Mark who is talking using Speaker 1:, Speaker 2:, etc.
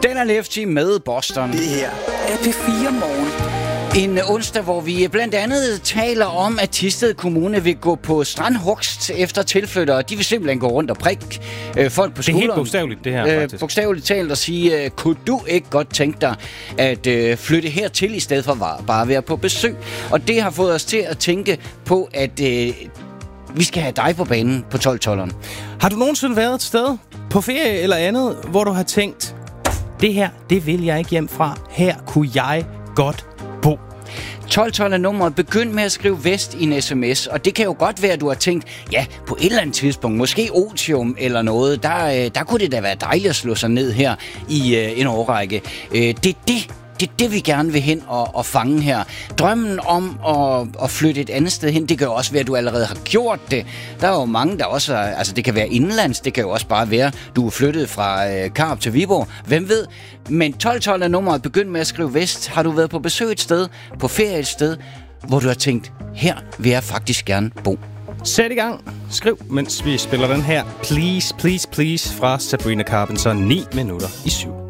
Speaker 1: Den er Lefty med Boston.
Speaker 2: Det her er P4 Morgen.
Speaker 1: En onsdag, hvor vi blandt andet taler om, at Thisted Kommune vil gå på strandhugst efter tilflyttere. De vil simpelthen gå rundt og prikke folk på skulderen.
Speaker 3: Det er helt bogstaveligt, det her, faktisk.
Speaker 1: Bogstaveligt talt at sige, kunne du ikke godt tænke dig at flytte hertil, i stedet for bare at være på besøg? Og det har fået os til at tænke på, at vi skal have dig på banen på 12-12'eren.
Speaker 3: Har du nogensinde været et sted på ferie eller andet, hvor du har tænkt, det her, det vil jeg ikke hjem fra. Her kunne jeg godt bo.
Speaker 1: 1212 er nummeret. Begynd med at skrive vest i en sms, og det kan jo godt være, at du har tænkt, ja, på et eller andet tidspunkt, måske Otium eller noget, der kunne det da være dejligt at slå sig ned her i en årrække. Det er det, vi gerne vil hen og fange her. Drømmen om at flytte et andet sted hen, det kan jo også være, at du allerede har gjort det. Der er jo mange, der også altså det kan være indenlands, det kan jo også bare være, du er flyttet fra Karup til Viborg. Hvem ved? Men 1212 er nummeret. Begynd med at skrive vest. Har du været på besøg et sted, på ferie et sted, hvor du har tænkt, her vil jeg faktisk gerne bo?
Speaker 3: Sæt i gang. Skriv, mens vi spiller den her Please, Please, Please fra Sabrina Carpenter 9 minutter i 7.